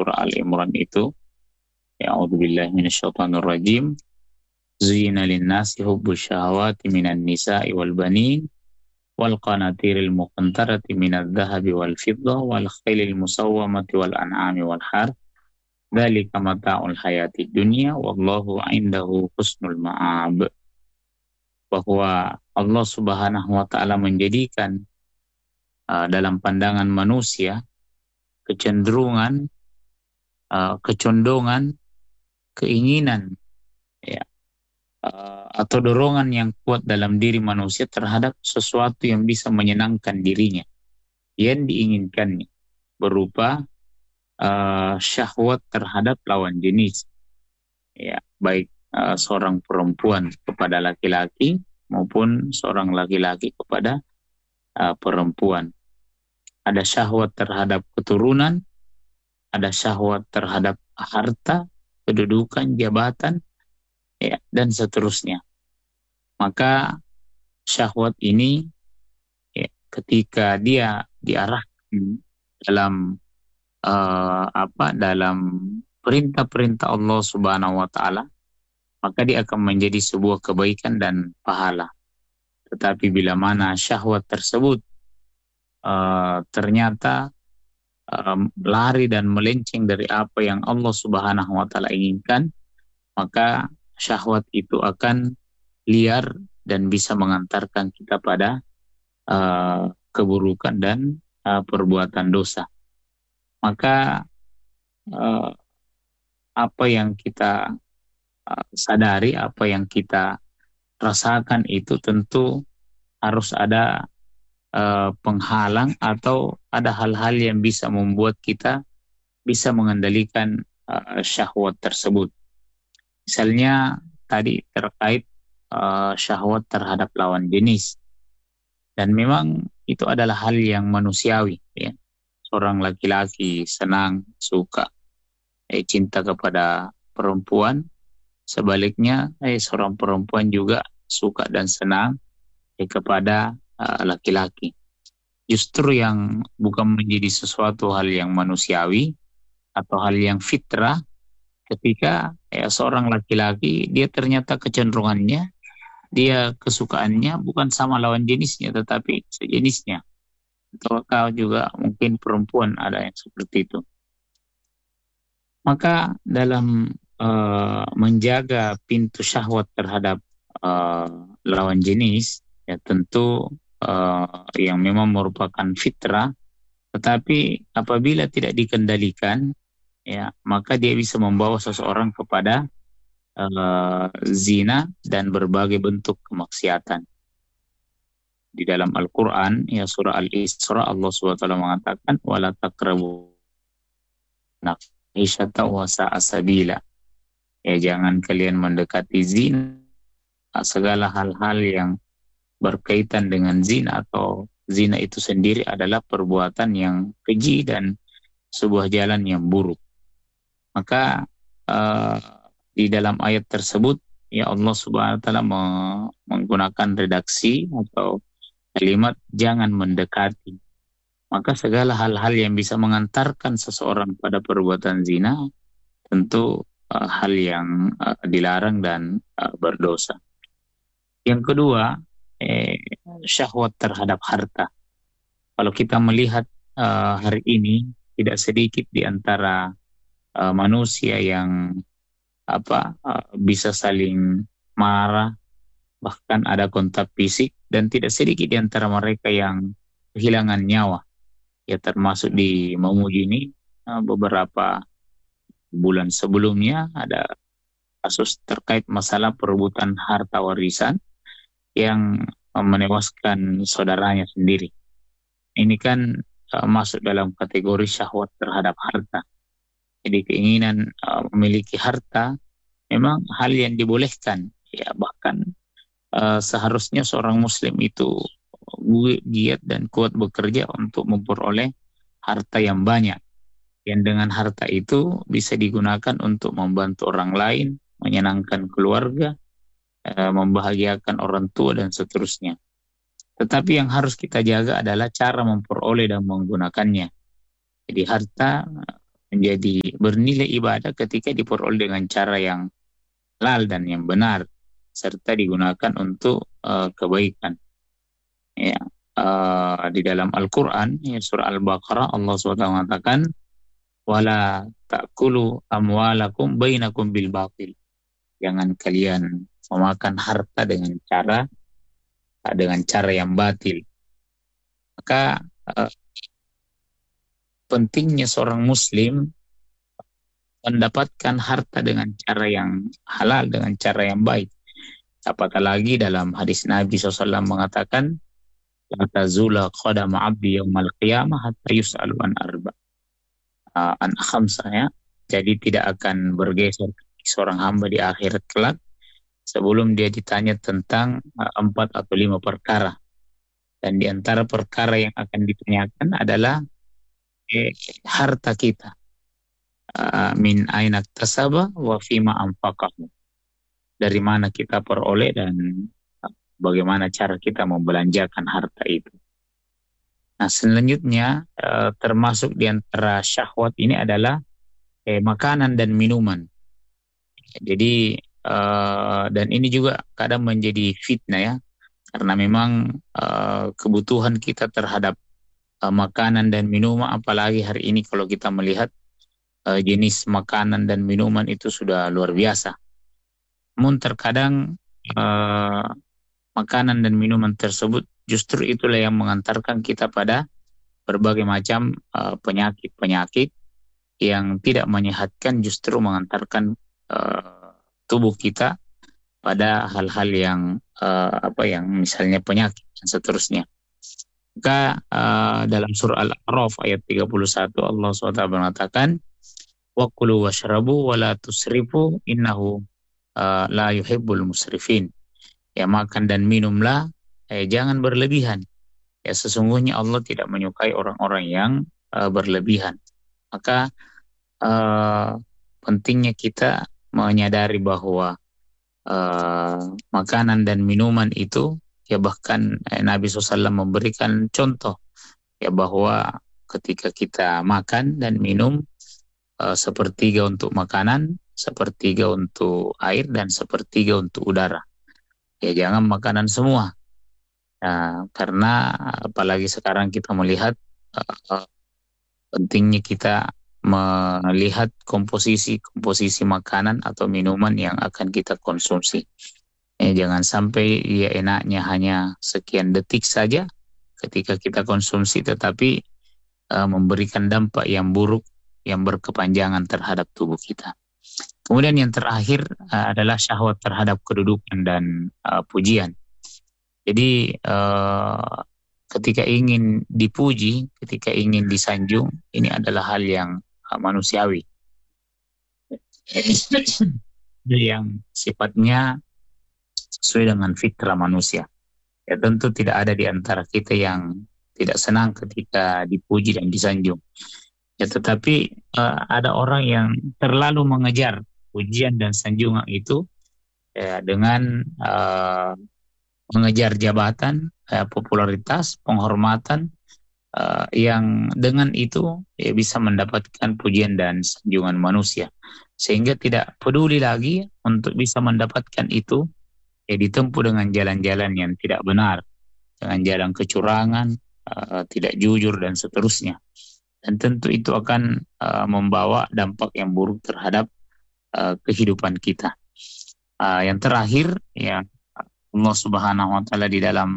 surah Al-Imran itu, A'udzubillahi minasyaitonirrajim. Zuyyina lin-nasi hubbus syahawati minan nisa'i wal banin wal qanatiril muqantarati minadh dhahabi wal fiddah wal khailil musawwamati wal an'ami wal harth. Dzalika mata'ul hayatid dunya wallahu 'indahu husnul ma'ab. Bahwa Allah Subhanahu wa taala menjadikan dalam pandangan manusia kecenderungan, kecondongan, keinginan, ya, atau dorongan yang kuat dalam diri manusia terhadap sesuatu yang bisa menyenangkan dirinya, yang diinginkannya, berupa syahwat terhadap lawan jenis, ya, baik seorang perempuan kepada laki-laki maupun seorang laki-laki kepada perempuan. Ada syahwat terhadap keturunan, ada syahwat terhadap harta, kedudukan, jabatan, ya, dan seterusnya. Maka syahwat ini, ya, ketika dia diarahkan dalam dalam perintah-perintah Allah Subhanahu wa taala, maka dia akan menjadi sebuah kebaikan dan pahala. Tetapi bila mana syahwat tersebut ternyata lari dan melenceng dari apa yang Allah Subhanahu wa taala inginkan, maka syahwat itu akan liar dan bisa mengantarkan kita pada keburukan dan perbuatan dosa. Maka apa yang kita sadari, apa yang kita rasakan itu tentu harus ada penghalang atau ada hal-hal yang bisa membuat kita bisa mengendalikan syahwat tersebut. Misalnya tadi terkait syahwat terhadap lawan jenis, dan memang itu adalah hal yang manusiawi, ya. Seorang laki-laki senang, suka, cinta kepada perempuan. Sebaliknya, seorang perempuan juga suka dan senang kepada laki-laki. Justru yang bukan menjadi sesuatu hal yang manusiawi atau hal yang fitrah, ketika seorang laki-laki dia ternyata kecenderungannya, dia kesukaannya bukan sama lawan jenisnya tetapi sejenisnya. Atau juga mungkin perempuan ada yang seperti itu. Maka dalam menjaga pintu syahwat terhadap lawan jenis, ya tentu yang memang merupakan fitrah, tetapi apabila tidak dikendalikan, ya maka dia bisa membawa seseorang kepada zina dan berbagai bentuk kemaksiatan. Di dalam Al-Quran, ya surah Al-Isra, Allah SWT mengatakan wala taqrabu nahisyata wa sa'asabila, ya jangan kalian mendekati zina, segala hal-hal yang berkaitan dengan zina atau zina itu sendiri adalah perbuatan yang keji dan sebuah jalan yang buruk. Maka di dalam ayat tersebut, ya Allah Subhanahu wa taala menggunakan redaksi atau kalimat jangan mendekati. Maka segala hal-hal yang bisa mengantarkan seseorang pada perbuatan zina tentu hal yang dilarang dan berdosa. Yang kedua, syahwat terhadap harta. Kalau kita melihat hari ini tidak sedikit di antara manusia yang bisa saling marah, bahkan ada kontak fisik, dan tidak sedikit di antara mereka yang kehilangan nyawa. Ya termasuk di Mamuju ini beberapa bulan sebelumnya ada kasus terkait masalah perebutan harta warisan yang menewaskan saudaranya sendiri. Ini kan masuk dalam kategori syahwat terhadap harta. Jadi keinginan memiliki harta memang hal yang dibolehkan, ya bahkan seharusnya seorang muslim itu giat dan kuat bekerja untuk memperoleh harta yang banyak, yang dengan harta itu bisa digunakan untuk membantu orang lain, menyenangkan keluarga, membahagiakan orang tua dan seterusnya. Tetapi yang harus kita jaga adalah cara memperoleh dan menggunakannya. Jadi harta menjadi bernilai ibadah ketika diperoleh dengan cara yang halal dan yang benar, serta digunakan untuk kebaikan. Ya, di dalam Al-Quran, ya, surah Al-Baqarah, Allah SWT mengatakan, wala ta'kulu amwalakum bainakum bil batil. Jangan kalian memakan harta dengan cara yang batil. Maka pentingnya seorang muslim mendapatkan harta dengan cara yang halal, dengan cara yang baik. Apatah lagi dalam hadis Nabi SAW mengatakan, la tazula qadama abdi yaumal qiyamah hatta yus'alu an arba. An khamsah, ya. Jadi tidak akan bergeser seorang hamba di akhirat kelak sebelum dia ditanya tentang 4 atau 5 perkara. Dan di antara perkara yang akan ditanyakan adalah harta kita. Min aina tasaba wa fima anfaqahu. Dari mana kita peroleh dan bagaimana cara kita membelanjakan harta itu. Nah, selanjutnya termasuk di antara syahwat ini adalah makanan dan minuman. Jadi dan ini juga kadang menjadi fitnah, ya, karena memang kebutuhan kita terhadap makanan dan minuman, apalagi hari ini kalau kita melihat jenis makanan dan minuman itu sudah luar biasa. Namun terkadang makanan dan minuman tersebut justru itulah yang mengantarkan kita pada berbagai macam penyakit-penyakit yang tidak menyehatkan, justru mengantarkan tubuh kita pada hal-hal yang yang misalnya penyakit dan seterusnya. Maka dalam surah Al-A'raf ayat 31 Allah SWT mengatakan, wa kulu washrabu wa la tusrifu innahu la yuhibbul musrifin. Ya, makan dan minumlah, jangan berlebihan. Ya, sesungguhnya Allah tidak menyukai orang-orang yang berlebihan. Maka pentingnya kita menyadari bahwa makanan dan minuman itu, ya, bahkan Nabi SAW memberikan contoh, ya, bahwa ketika kita makan dan minum, sepertiga untuk makanan, sepertiga untuk air, dan sepertiga untuk udara. Ya, jangan makanan semua. Nah, karena apalagi sekarang kita melihat pentingnya kita melihat komposisi makanan atau minuman yang akan kita konsumsi. Jangan sampai ya enaknya hanya sekian detik saja ketika kita konsumsi, tetapi memberikan dampak yang buruk, yang berkepanjangan terhadap tubuh kita. Kemudian yang terakhir adalah syahwat terhadap kedudukan dan pujian. Jadi ketika ingin dipuji, ketika ingin disanjung, ini adalah hal yang manusiawi, yang sifatnya sesuai dengan fitrah manusia. Ya, tentu tidak ada di antara kita yang tidak senang ketika dipuji dan disanjung. Ya, tetapi ada orang yang terlalu mengejar pujian dan sanjungan itu, ya, dengan mengejar jabatan, popularitas, penghormatan, yang dengan itu ya, bisa mendapatkan pujian dan sanjungan manusia, sehingga tidak peduli lagi untuk bisa mendapatkan itu, ya, ditempuh dengan jalan-jalan yang tidak benar, dengan jalan kecurangan, tidak jujur dan seterusnya. Dan tentu itu akan membawa dampak yang buruk terhadap kehidupan kita. Yang terakhir, ya, Allah Subhanahu wa Ta'ala di dalam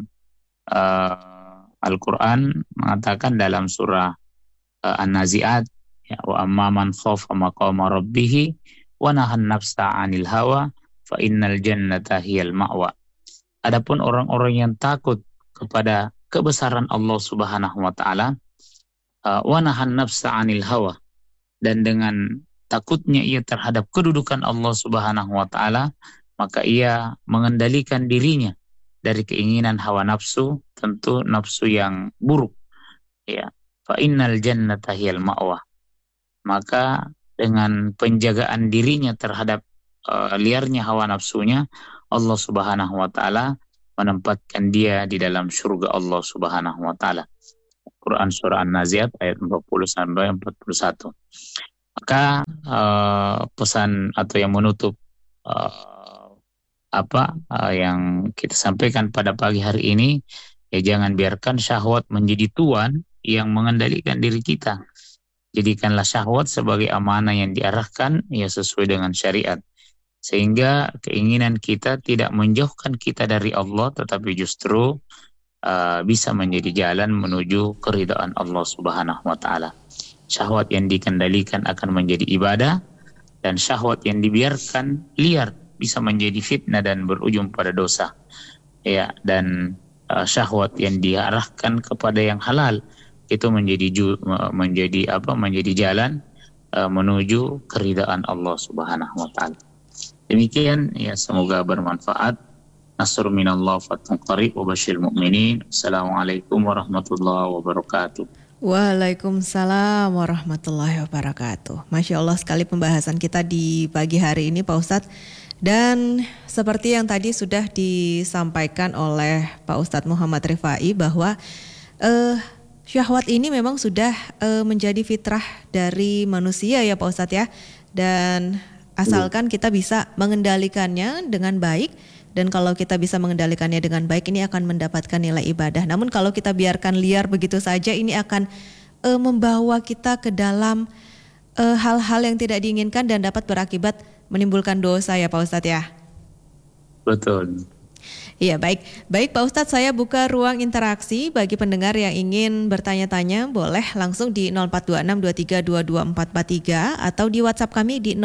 Al-Quran mengatakan dalam surah An-Nazi'at, ya, wa amma man khafa maqama rabbih wa nahan nafsa 'anil hawa fa innal jannata hiyal ma'wa. Adapun orang-orang yang takut kepada kebesaran Allah Subhanahu wa Ta'ala, wa nahan nafsa 'anil hawa, dan dengan takutnya ia terhadap kedudukan Allah Subhanahu wa Ta'ala, maka ia mengendalikan dirinya dari keinginan hawa nafsu, tentu nafsu yang buruk, ya. Fa innal jannata hiyal ma'wa. Maka dengan penjagaan dirinya terhadap liarnya hawa nafsunya, Allah Subhanahu wa Ta'ala menempatkan dia di dalam surga Allah Subhanahu wa Ta'ala. Quran surah An-Nazi'at ayat 40 sampai 41. Maka pesan atau yang menutup eh, yang kita sampaikan pada pagi hari ini, ya jangan biarkan syahwat menjadi tuan yang mengendalikan diri kita. Jadikanlah syahwat sebagai amanah yang diarahkan ya sesuai dengan syariat. Sehingga keinginan kita tidak menjauhkan kita dari Allah, tetapi justru bisa menjadi jalan menuju keridhaan Allah Subhanahu wa taala. Syahwat yang dikendalikan akan menjadi ibadah, dan syahwat yang dibiarkan liar bisa menjadi fitnah dan berujung pada dosa. Ya, dan syahwat yang diarahkan kepada yang halal itu menjadi jalan menuju keridhaan Allah Subhanahu wa taala. Demikian ya, semoga bermanfaat. Nasrun minallah fathun qarib wa basyiril mu'minin. Assalamualaikum warahmatullahi wabarakatuh. Waalaikumsalam warahmatullahi wabarakatuh. Masya Allah sekali pembahasan kita di pagi hari ini Pak Ustadz. Dan seperti yang tadi sudah disampaikan oleh Pak Ustadz Muhammad Rifai bahwa syahwat ini memang sudah menjadi fitrah dari manusia ya Pak Ustadz ya. Dan asalkan kita bisa mengendalikannya dengan baik. Dan kalau kita bisa mengendalikannya dengan baik, ini akan mendapatkan nilai ibadah. Namun kalau kita biarkan liar begitu saja, ini akan membawa kita ke dalam hal-hal yang tidak diinginkan dan dapat berakibat menimbulkan dosa ya Pak Ustadz ya. Betul. Iya baik Pak Ustadz, saya buka ruang interaksi bagi pendengar yang ingin bertanya-tanya, boleh langsung di 0426232244 atau di WhatsApp kami di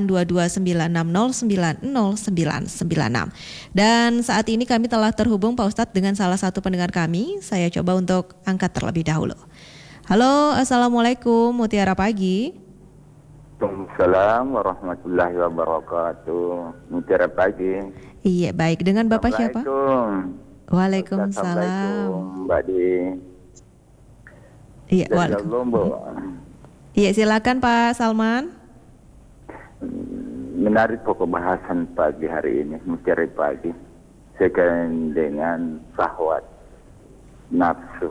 082296090996. Dan saat ini kami telah terhubung Pak Ustadz dengan salah satu pendengar kami. Saya coba untuk angkat terlebih dahulu. Halo, Assalamualaikum, Mutiara Pagi. Waalaikumsalam warahmatullahi wabarakatuh. Mutiara Pagi. Iya baik, dengan Bapak siapa? Waalaikumsalam. Assalamualaikum Mbak Di. Iya, waalaikumsalam. Iya silakan Pak Salman. Menarik pokok bahasan pagi hari ini, Mutiara Pagi, sekalian dengan syahwat, nafsu.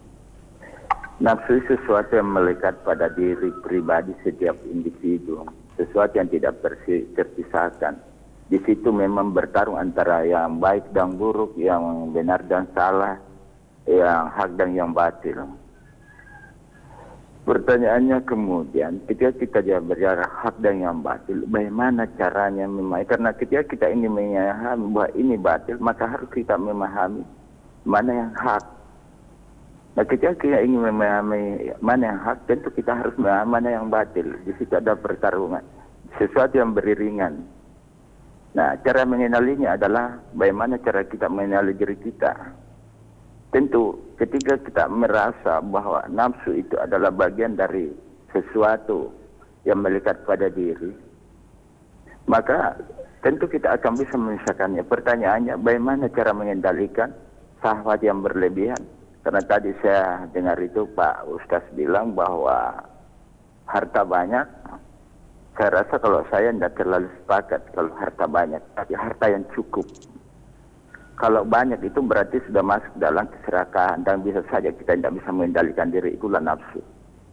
Nafsu sesuatu yang melekat pada diri pribadi setiap individu, sesuatu yang tidak terpisahkan. Di situ memang bertarung antara yang baik dan buruk, yang benar dan salah, yang hak dan yang batil. Pertanyaannya kemudian, ketika kita berbicara hak dan yang batil, bagaimana caranya memahami? Karena ketika kita ingin memahami bahwa ini batil, maka harus kita memahami mana yang hak. Nah, ketika kita ingin memahami mana yang hak, tentu kita harus memahami mana yang batil. Di situ ada pertarungan, sesuatu yang beriringan. Nah, cara mengenalinya adalah bagaimana cara kita mengenali diri kita. Tentu, ketika kita merasa bahwa nafsu itu adalah bagian dari sesuatu yang melekat pada diri, maka tentu kita akan bisa memisahkannya. Pertanyaannya, bagaimana cara mengendalikan syahwat yang berlebihan? Karena tadi saya dengar itu Pak Ustaz bilang bahwa harta banyak. Saya rasa kalau saya tidak terlalu sepakat kalau harta banyak, tapi harta yang cukup. Kalau banyak itu berarti sudah masuk dalam keserakahan dan bisa saja kita tidak bisa mengendalikan diri, itulah nafsu.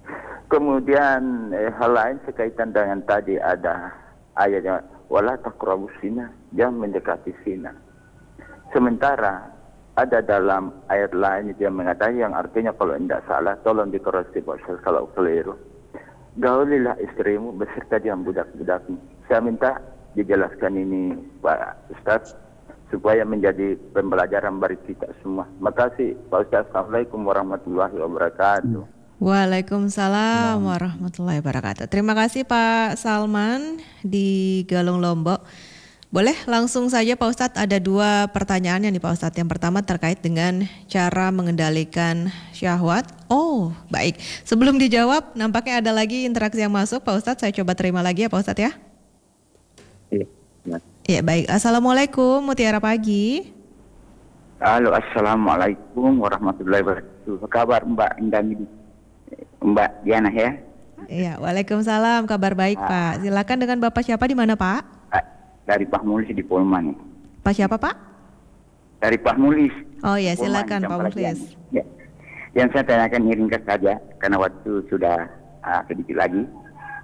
Kemudian hal lain sekaitan dengan tadi ada ayatnya wala taqrabus zina, jangan mendekati zina. Sementara ada dalam ayat lain yang mengatakan, yang artinya kalau tidak salah, tolong dikoreksi kalau keliru. Gaulilah istrimu beserta dengan budak-budakmu. Saya minta dijelaskan ini Pak Ustaz, supaya menjadi pembelajaran bagi kita semua. Makasih Pak Ustaz. Assalamualaikum warahmatullahi wabarakatuh. Waalaikumsalam warahmatullahi wabarakatuh. Terima kasih Pak Salman di Galung Lombok. Boleh langsung saja Pak Ustadz, ada dua pertanyaan yang nih Pak Ustadz. Yang pertama terkait dengan cara mengendalikan syahwat. Oh baik, sebelum dijawab nampaknya ada lagi interaksi yang masuk Pak Ustadz. Saya coba terima lagi ya Pak Ustadz ya. Iya. Ya baik, Assalamualaikum, Mutiara Pagi. Halo, Assalamualaikum warahmatullahi wabarakatuh. Apa kabar Mbak Indami? Mbak Diana ya? Iya, Waalaikumsalam, kabar baik Pak. Silakan, dengan Bapak siapa, di mana Pak? Dari Pak Mulis di Polman. Pak siapa Pak? Dari Pak Mulis. Oh ya, silakan Pak Mulis. Ya. Yang saya tanyakan ringkas saja karena waktu sudah sedikit lagi.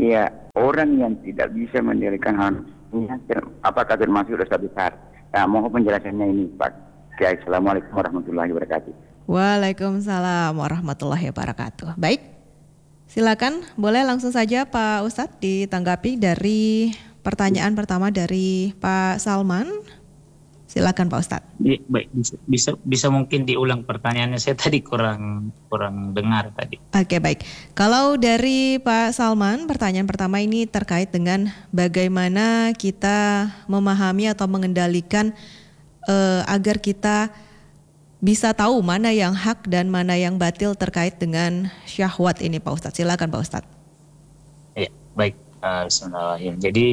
Ya, orang yang tidak bisa mendirikan hal apakah termasuk dosa besar? Nah, mohon penjelasannya ini, Pak Kiai. Assalamualaikum warahmatullahi wabarakatuh. Waalaikumsalam warahmatullahi wabarakatuh. Baik, silakan boleh langsung saja Pak Ustadz ditanggapi dari pertanyaan pertama dari Pak Salman. Silakan Pak Ustadz. Ya, baik, bisa mungkin diulang pertanyaannya, saya tadi kurang dengar tadi. Oke, baik. Kalau dari Pak Salman, pertanyaan pertama ini terkait dengan bagaimana kita memahami atau mengendalikan agar kita bisa tahu mana yang hak dan mana yang batil terkait dengan syahwat ini, Pak Ustadz. Silakan Pak Ustadz. Ya, baik. Bismillahirrahmanirrahim. Jadi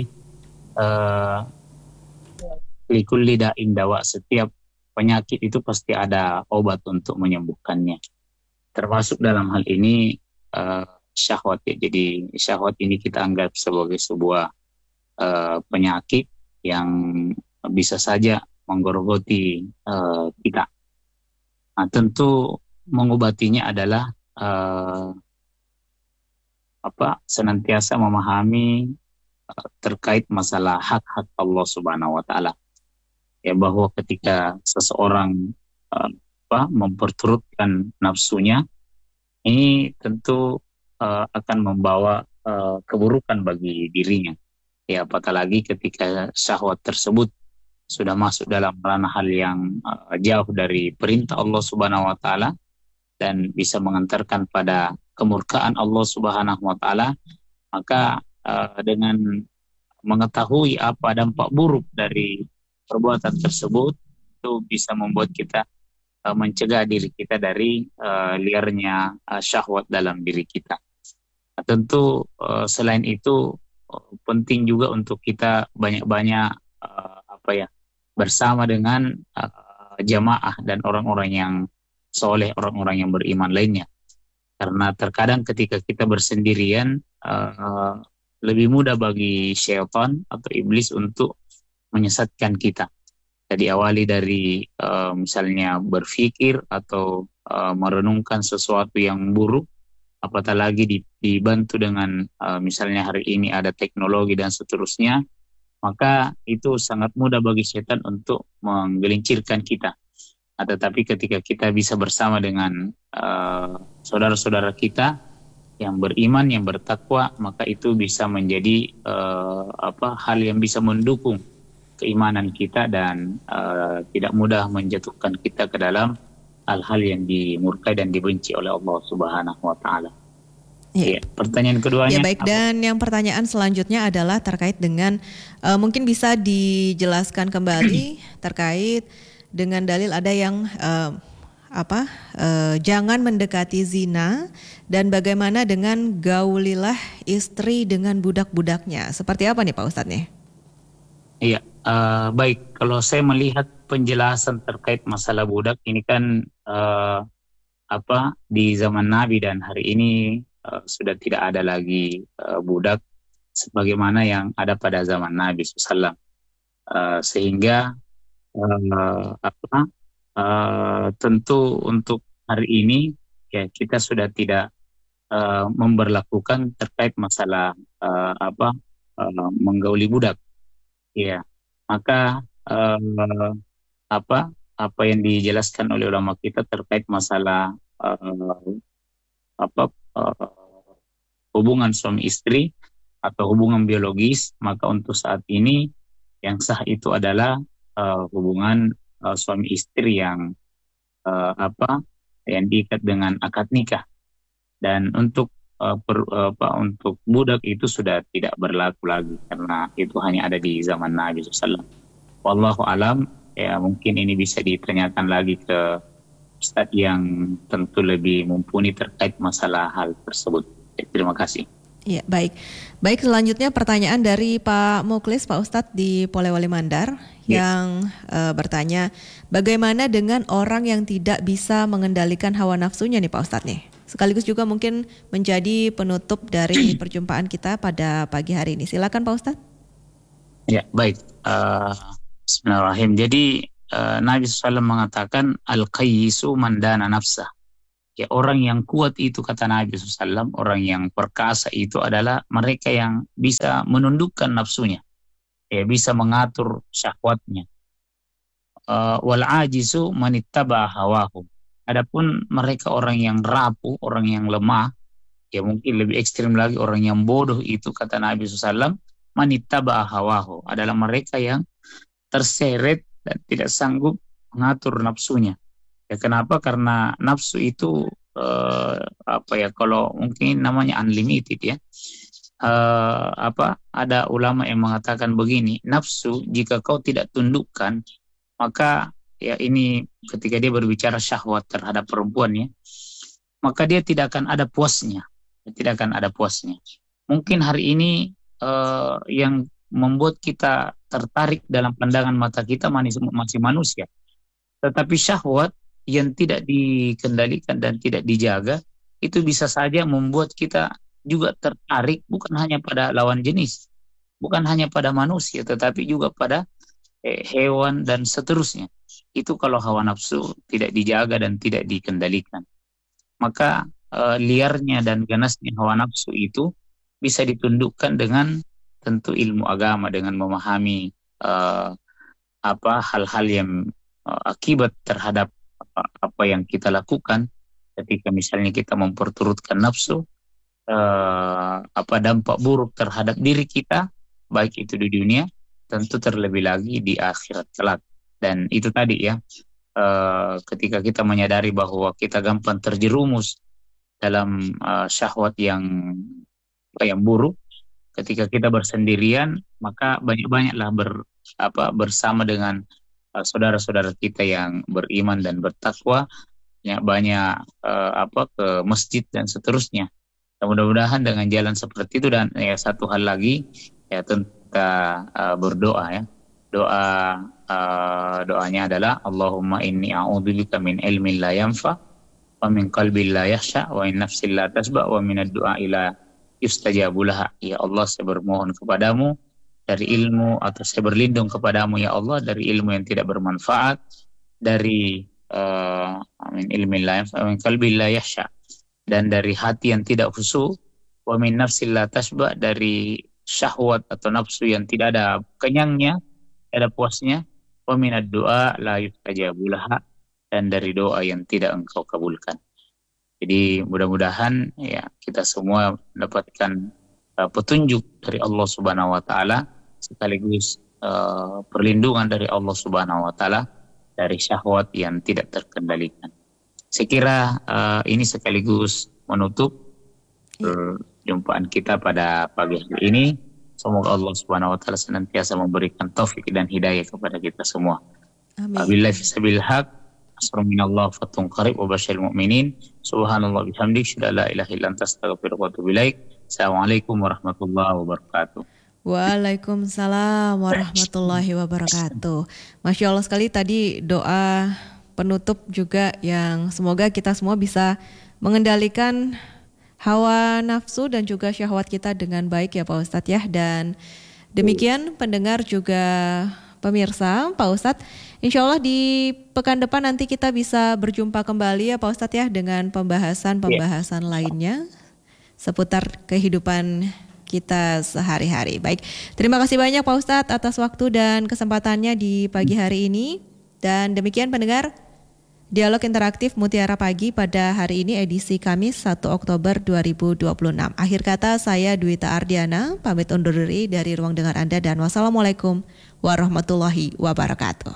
likulli da'in dawa, setiap penyakit itu pasti ada obat untuk menyembuhkannya. Termasuk dalam hal ini syahwat. Jadi syahwat ini kita anggap sebagai sebuah penyakit yang bisa saja menggerogoti kita. Nah, tentu mengobatinya adalah senantiasa memahami terkait masalah hak-hak Allah Subhanahu wa taala. Ya, bahwa ketika seseorang memperturutkan nafsunya, ini tentu akan membawa keburukan bagi dirinya. Ya, apatah lagi ketika syahwat tersebut sudah masuk dalam ranah hal yang jauh dari perintah Allah Subhanahu wa taala dan bisa mengantarkan pada kemurkaan Allah Subhanahu wa taala, maka dengan mengetahui apa dampak buruk dari perbuatan tersebut, itu bisa membuat kita mencegah diri kita dari liarnya syahwat dalam diri kita. Nah, tentu selain itu penting juga untuk kita banyak-banyak bersama dengan jamaah dan orang-orang yang soleh, orang-orang yang beriman lainnya. Karena terkadang ketika kita bersendirian, lebih mudah bagi syaitan atau iblis untuk menyesatkan kita. Jadi awali dari misalnya berpikir atau merenungkan sesuatu yang buruk, apatah lagi dibantu dengan misalnya hari ini ada teknologi dan seterusnya, maka itu sangat mudah bagi setan untuk menggelincirkan kita. Tetapi ketika kita bisa bersama dengan saudara-saudara kita yang beriman, yang bertakwa, maka itu bisa menjadi hal yang bisa mendukung keimanan kita dan tidak mudah menjatuhkan kita ke dalam hal-hal yang dimurkai dan dibenci oleh Allah Subhanahu wa taala. Ya, pertanyaan keduanya. Ya, baik, dan yang pertanyaan selanjutnya adalah terkait dengan mungkin bisa dijelaskan kembali terkait dengan dalil ada yang jangan mendekati zina, dan bagaimana dengan gaulilah istri dengan budak-budaknya. Seperti apa nih Pak Ustadz nih? Iya, baik. Kalau saya melihat penjelasan terkait masalah budak ini kan di zaman Nabi dan hari ini sudah tidak ada lagi budak sebagaimana yang ada pada zaman Nabi SAW. Sehingga tentu untuk hari ini ya kita sudah tidak memberlakukan terkait masalah menggauli budak. Ya, maka apa yang dijelaskan oleh ulama kita terkait masalah hubungan suami istri atau hubungan biologis, maka untuk saat ini yang sah itu adalah hubungan suami istri yang yang diikat dengan akad nikah. Dan untuk untuk budak itu sudah tidak berlaku lagi karena itu hanya ada di zaman Nabi SAW. Wallahu alam, ya mungkin ini bisa ditanyakan lagi ke Ustadz yang tentu lebih mumpuni terkait masalah hal tersebut. Terima kasih. Ya, baik. Baik, selanjutnya pertanyaan dari Pak Muklis, Pak Ustadz di Polewali Mandar, yang bertanya, bagaimana dengan orang yang tidak bisa mengendalikan hawa nafsunya nih Pak Ustadz nih? Sekaligus juga mungkin menjadi penutup dari perjumpaan kita pada pagi hari ini. Silakan Pak Ustadz. Ya, baik. Bismillahirrahmanirrahim. Jadi Nabi SAW mengatakan al-qayyisu man dana nafsah. Ya, orang yang kuat itu kata Nabi SAW, orang yang perkasa itu adalah mereka yang bisa menundukkan nafsunya, ya bisa mengatur syahwatnya. Wal ajizu manittaba hawahu. Adapun mereka orang yang rapuh, orang yang lemah, ya mungkin lebih ekstrim lagi orang yang bodoh itu kata Nabi SAW, manittaba hawahu adalah mereka yang terseret dan tidak sanggup mengatur nafsunya. Ya kenapa? Karena nafsu itu kalau mungkin namanya unlimited ya. Ada ulama yang mengatakan begini, nafsu jika kau tidak tundukkan, maka ya ini ketika dia berbicara syahwat terhadap perempuan ya, maka dia tidak akan ada puasnya. Tidak akan ada puasnya. Mungkin hari ini yang membuat kita tertarik dalam pandangan mata kita masih manusia. Tetapi syahwat yang tidak dikendalikan dan tidak dijaga, itu bisa saja membuat kita juga tertarik bukan hanya pada lawan jenis, bukan hanya pada manusia, tetapi juga pada hewan dan seterusnya. Itu kalau hawa nafsu tidak dijaga dan tidak dikendalikan. Maka liarnya dan ganasnya hawa nafsu itu bisa ditundukkan dengan tentu ilmu agama, dengan memahami hal-hal yang akibat terhadap apa yang kita lakukan ketika misalnya kita memperturutkan nafsu, dampak buruk terhadap diri kita, baik itu di dunia, tentu terlebih lagi di akhirat kelak. Dan itu tadi ya, ketika kita menyadari bahwa kita gampang terjerumus dalam syahwat yang buruk, ketika kita bersendirian, maka banyak-banyaklah bersama dengan saudara-saudara kita yang beriman dan bertakwa, banyak ke masjid dan seterusnya. Mudah-mudahan dengan jalan seperti itu. Dan ya satu hal lagi ya, tentang berdoa ya. Doanya adalah Allahumma inni a'udzubika min ilmin la yanfa wa min qalbin la yakhsha wa min nafsin la tasba wa min ad-du'a ila yustajabu laha. Ya Allah, saya bermohon kepadamu dari ilmu, atau saya berlindung kepadamu ya Allah dari ilmu yang tidak bermanfaat, dari min ilmin la yanfa wa min qalbin la yakhsha, dan dari hati yang tidak khusyuk, wa min nafsin la tasba, dari syahwat atau nafsu yang tidak ada kenyangnya, tidak ada puasnya, wa min ad-du'a la yustajabu laha, dan dari doa yang tidak engkau kabulkan. Jadi mudah-mudahan ya kita semua mendapatkan petunjuk dari Allah Subhanahu wa taala, sekaligus perlindungan dari Allah Subhanahu wa taala dari syahwat yang tidak terkendalikan. Saya kira ini sekaligus menutup perjumpaan kita pada pagi hari ini. Semoga Allah Subhanahu wa taala senantiasa memberikan taufik dan hidayah kepada kita semua. Amin. Billahi fisabil haq, asrominallah fatun qarib wa basyiril mu'minin. Subhanallah bihamdik, syada la ilaha illa anta astaghfiruka wa atubu ilaik. Assalamualaikum warahmatullahi wabarakatuh. Waalaikumsalam warahmatullahi wabarakatuh. Masya Allah sekali tadi doa penutup juga yang semoga kita semua bisa mengendalikan hawa nafsu dan juga syahwat kita dengan baik ya Pak Ustadz ya. Dan demikian pendengar juga pemirsa, Pak Ustadz, insya Allah di pekan depan nanti kita bisa berjumpa kembali ya Pak Ustadz ya dengan pembahasan lainnya seputar kehidupan kita sehari-hari. Baik, terima kasih banyak Pak Ustadz atas waktu dan kesempatannya di pagi hari ini. Dan demikian pendengar, Dialog Interaktif Mutiara Pagi pada hari ini edisi Kamis 1 Oktober 2026. Akhir kata saya Dwita Ardiana, pamit undur diri dari ruang dengar Anda dan wassalamualaikum warahmatullahi wabarakatuh.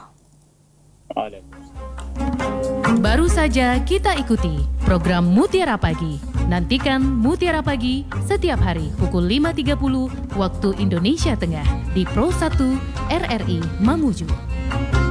Baru saja kita ikuti program Mutiara Pagi. Nantikan Mutiara Pagi setiap hari pukul 5.30 waktu Indonesia Tengah di Pro 1 RRI Mamuju.